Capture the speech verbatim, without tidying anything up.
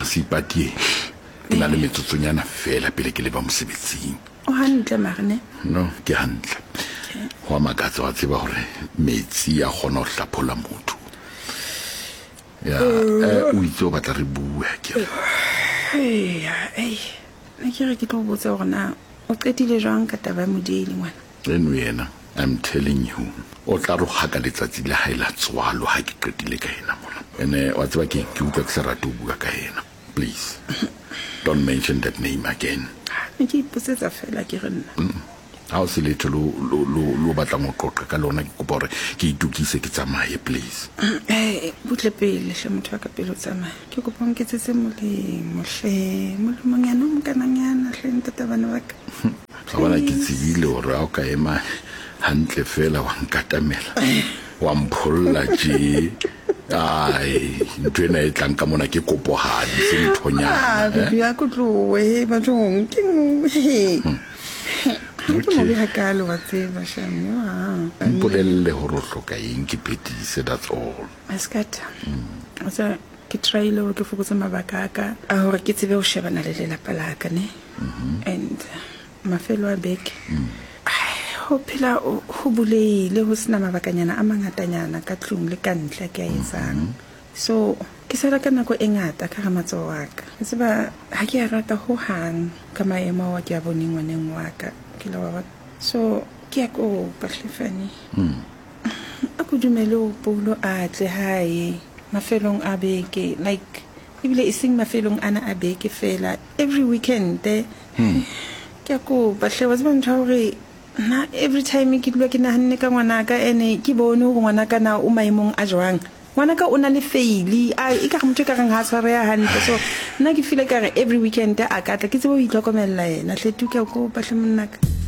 Sipati ke na le metsotsonyana fela pele ke le ba mosebetsing o hantle marne no ke hantle wa makatsa wa tseba hore metsi a gona ho hlaphola motho ya eh o itse o batla re bua ke hey hey ne ke re ke tlo botsa hore na o qetile jwang ka taba modeli ngwana eno yena I'm telling you o tla ro ga ka letsatsi le ha ila tswalo ha ke qetile ka ena mona ene wa tseba ke ke utlwa ke sa rate ho bua ka ena please don't mention that name again ne ke ipotsetsa fela ke re nna ha o se letho lo lo lo batla mo qoqa ka lona ke kopa hore ke itukise ke tsamaye please eh butle pele hle motho ka pele o tsamaya ke kopa o nketsetse molemo hle molemo ngana mo kananyana hle ntata bana ba ka ga bana ke tsebile hore a o ka ema hantle fela wa nkatamela wa mpholla je ai ntwena e tlang ka mona ke kopo ha di se nthonyana ah bia go tlowe ba jong ke he ke mo bia ka lo wa tseba shame wa mpolelle hore o hloka eng ke petise that's all askata asa ke traile hore ke fokotsa mabaka ka a hore ke tsebe ho shebana le lelapa la ka ne and mafelo a beke ho phela ho buleile ho sena mabakanyana a mangatanyana ka tlung le ka ntle ke a etsang so ke sala ka nako e ngata ka ga matso wa ka se ba ha ke a rata ho hang ka maemo wa ke a boneng ngwaneng wa ka ke la wa so ke a ko pahlefani a go dumele o pulo a tle hae mafelong a beke like ibile ising mafelong ana a beke fela every weekend ke a ko bahlewa se ba ntwa hore na every time ke dilo ke nahanne ka ngwana ka ene ke bone go ngwana ka na o maimong a jwang ngwana ka o na le faili a e ka motho ka reng ha tshware ya hantle so nna ke feel ka re every weekend a ka tla ke tsebo o itlhokomella yena hle tu ke go bahle monna ka